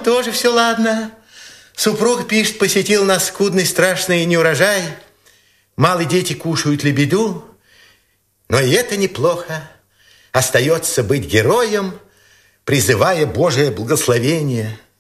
тоже все ладно. Супруг, пишет, посетил нас скудный, страшный неурожай. Малые дети кушают лебеду. Но и это неплохо. Остается быть героем, призывая Божие благословение.